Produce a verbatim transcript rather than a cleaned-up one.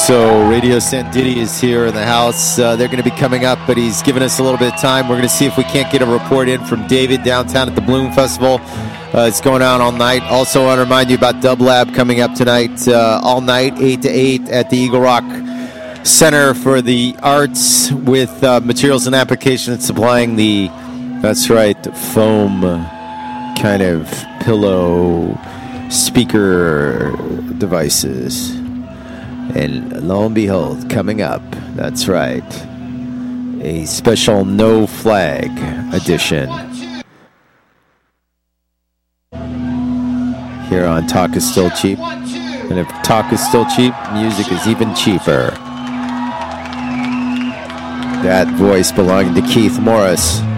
So Radio Sanditi is here in the house. Uh, they're going to be coming up, but he's given us a little bit of time. We're going to see if we can't get a report in from David downtown at the Bloom Festival. Uh, it's going on all night. Also, I want to remind you about Dub Lab coming up tonight, uh, all night, eight to eight at the Eagle Rock Center for the Arts with uh, materials and applications supplying the, that's right, foam kind of pillow speaker devices. And lo and behold, coming up, that's right, a special No Flag edition here on Talk is Still Cheap. And if talk is still cheap, music is even cheaper. That voice belonging to Keith Morris.